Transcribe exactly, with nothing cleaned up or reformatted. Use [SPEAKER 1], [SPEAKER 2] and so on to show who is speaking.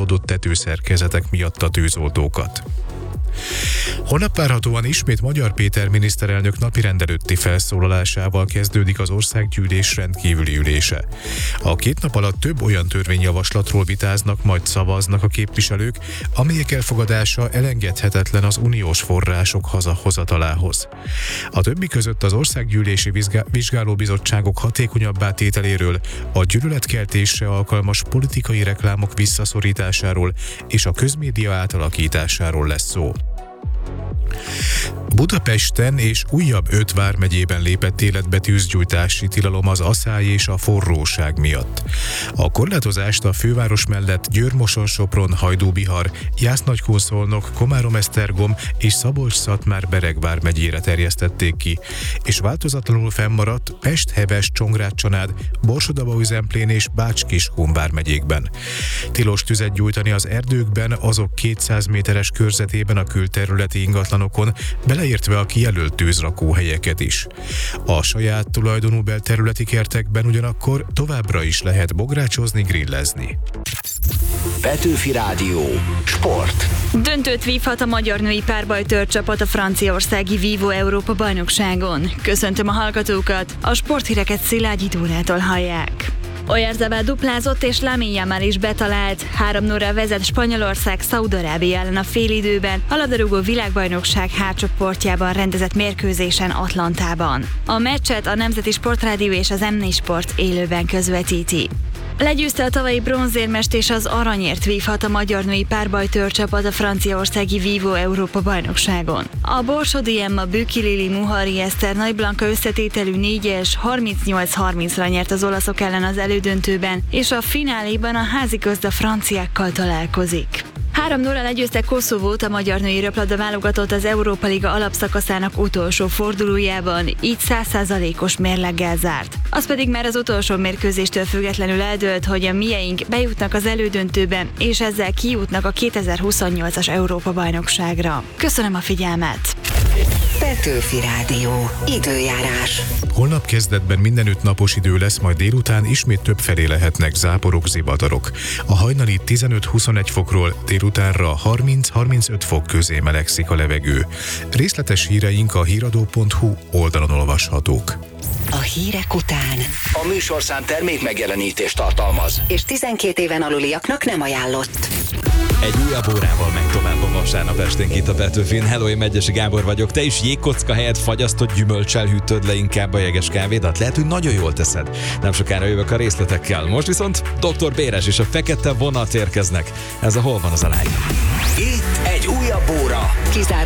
[SPEAKER 1] installálódott tetőszerkezetek miatt a tűzoltókat. Holnap várhatóan ismét Magyar Péter miniszterelnök napirend előtti felszólalásával kezdődik az országgyűlés rendkívüli ülése. A két nap alatt több olyan törvényjavaslatról vitáznak, majd szavaznak a képviselők, amelyek elfogadása elengedhetetlen az uniós források hazahozatalához. A többi között az országgyűlési vizsgálóbizottságok hatékonyabbá tételéről, a gyűlöletkeltésre alkalmas politikai reklámok visszaszorításáról és a közmédia átalakításáról lesz szó. Budapesten és újabb öt vármegyében lépett életbe tűzgyújtási tilalom az aszály és a forróság miatt. A korlátozást a főváros mellett Győr-Moson-Sopron, Hajdú-Bihar, Jász-Nagykun-Szolnok, Komárom-Esztergom és Szabolcs-Szatmár-Bereg vármegyére terjesztették ki, és változatlanul fennmaradt Pest, Heves, Csongrád-Csanád, Borsod-Abaúj-Zemplén és Bács-Kiskun vármegyékben. Tilos tüzet gyújtani az erdőkben, azok kétszáz méteres körzetében a külterületi ingatlanokon, beleértve a kijelölt tűzrakóhelyeket is. A saját tulajdonú belterületi kertekben ugyanakkor továbbra is lehet bográcsozni, grillezni.
[SPEAKER 2] Petőfi Rádió. Sport.
[SPEAKER 3] Döntőt vívhat a magyar női párbajtőrcsapat a franciaországi Vívó Európa bajnokságon. Köszöntöm a hallgatókat, a sporthíreket Szilágyi Dórától hallják. Oyarzabal duplázott és Lamine Yamal is betalált. három nulla vezet Spanyolország Szaúd-Arábia ellen a félidőben, a labdarúgó világbajnokság H-csoportjában rendezett mérkőzésen Atlantában. A meccset a Nemzeti Sportrádió és az em négy Sport élőben közvetíti. Legyőzte a tavalyi bronzérmest és az aranyért vívhat a magyar női párbajtőrcsapat a franciaországi Vívó Európa bajnokságon. A Borsodi Emma, Bükki Lili, Muhari Eszter, Nagy Blanka összetételű négyes harmincnyolc harmincra nyert az olaszok ellen az elődöntőben, és a fináléban a házigazda franciákkal találkozik. három nulla legyőzte Koszovót a magyar női röplabda válogatott az Európa Liga alapszakaszának utolsó fordulójában, így száz százalékos mérleggel zárt. Az pedig már az utolsó mérkőzéstől függetlenül eldőlt, hogy a mieink bejutnak az elődöntőbe, és ezzel kijutnak a kétezer-huszonnyolcas Európa-bajnokságra. Köszönöm a figyelmet!
[SPEAKER 2] Petőfi Rádió. Időjárás.
[SPEAKER 1] Holnap kezdetben mindenütt napos idő lesz, majd délután ismét többfelé lehetnek záporok, zivatarok. A hajnali tizenöt-huszonegy fokról délutánra harminc-harmincöt fok közé melegszik a levegő. Részletes híreink a híradó pont hu oldalon olvashatók.
[SPEAKER 2] A hírek után. A műsorszám termék megjelenítést tartalmaz, és tizenkét éven aluliaknak nem ajánlott.
[SPEAKER 4] Egy újabb órával megy tovább a vasárnap esténk itt a Petőfin. Hello, én Megyesi Gábor vagyok. Te is jégkocka helyett fagyasztott gyümölccsel hűtöd le inkább a jeges kávédat? Lehet, hogy nagyon jól teszed. Nem sokára jövök a részletekkel. Most viszont doktor Béres és a Fekete Vonat érkeznek. Ez a Hol van az a lány?
[SPEAKER 2] Itt egy újabb óra. Kizár